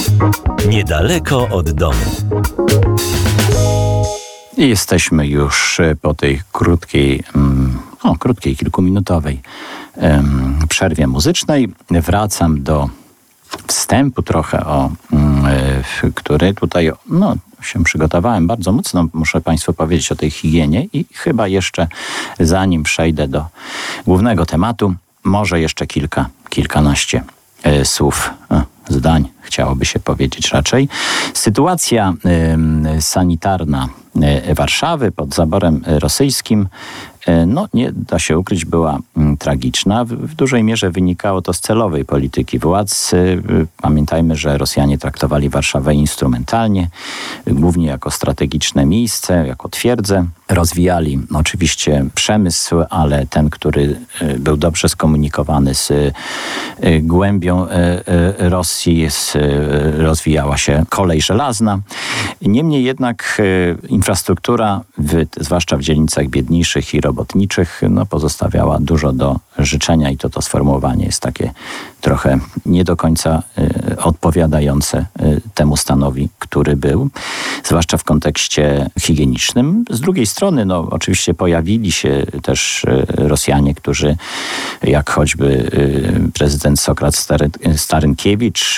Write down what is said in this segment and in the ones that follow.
Niedaleko od domu. I jesteśmy już po tej krótkiej, kilkuminutowej przerwie muzycznej. Wracam do wstępu trochę, który tutaj się przygotowałem bardzo mocno. Muszę Państwu powiedzieć o tej higienie i chyba jeszcze zanim przejdę do głównego tematu, może jeszcze kilkanaście słów, zdań chciałoby się powiedzieć raczej. Sytuacja sanitarna Warszawy pod zaborem rosyjskim, nie da się ukryć, była tragiczna. W dużej mierze wynikało to z celowej polityki władz. Pamiętajmy, że Rosjanie traktowali Warszawę instrumentalnie, głównie jako strategiczne miejsce, jako twierdzę. Rozwijali oczywiście przemysł, ale ten, który był dobrze skomunikowany z głębią Rosji, rozwijała się kolej żelazna. Niemniej jednak infrastruktura, zwłaszcza w dzielnicach biedniejszych i robotniczych, pozostawiała dużo do życzenia i to sformułowanie jest takie trochę nie do końca odpowiadające temu stanowi, który był, zwłaszcza w kontekście higienicznym. Z drugiej strony, oczywiście pojawili się też Rosjanie, którzy, jak choćby prezydent Sokrat Starynkiewicz,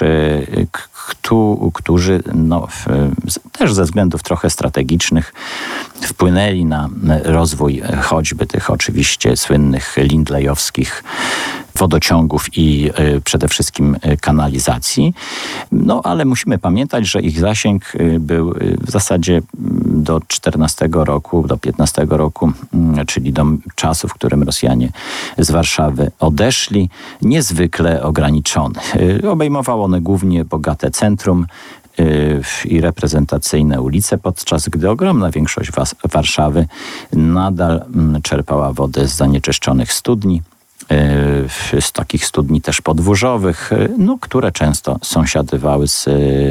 którzy też ze względów trochę strategicznych wpłynęli na rozwój choćby tych oczywiście słynnych lindlejowskich wodociągów i przede wszystkim kanalizacji. Ale musimy pamiętać, że ich zasięg był w zasadzie do 14 roku, do 15 roku, czyli do czasu, w którym Rosjanie z Warszawy odeszli, niezwykle ograniczony. Obejmowało one głównie bogate centrum i reprezentacyjne ulice, podczas gdy ogromna większość Warszawy nadal czerpała wodę z zanieczyszczonych studni, z takich studni też podwórzowych, które często sąsiadywały z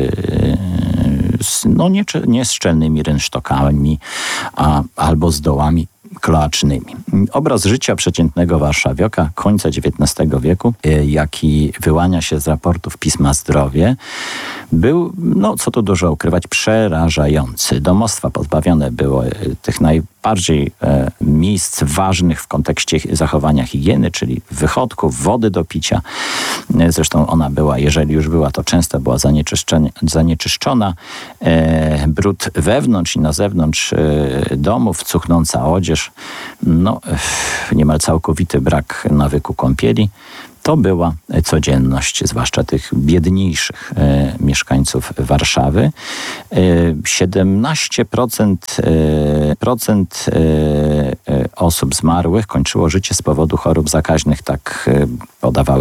nieszczelnymi rynsztokami albo z dołami kloacznymi. Obraz życia przeciętnego warszawiaka końca XIX wieku, jaki wyłania się z raportów Pisma Zdrowie, był, co tu dużo ukrywać, przerażający. Domostwa pozbawione było tych najbardziej miejsc ważnych w kontekście zachowania higieny, czyli wychodków, wody do picia. Zresztą ona była, jeżeli już była, to często była zanieczyszczona. Brud wewnątrz i na zewnątrz domów, cuchnąca odzież, niemal całkowity brak nawyku kąpieli. To była codzienność, zwłaszcza tych biedniejszych mieszkańców Warszawy. 17% osób zmarłych kończyło życie z powodu chorób zakaźnych, tak podawały